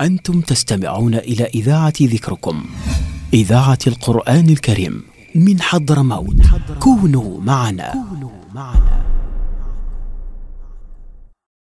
أنتم تستمعون إلى إذاعة ذكركم، إذاعة القرآن الكريم من حضرموت. كونوا معنا.